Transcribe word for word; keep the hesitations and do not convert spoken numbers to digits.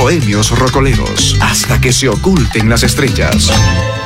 Bohemios Rocoleros, hasta que se oculten las estrellas.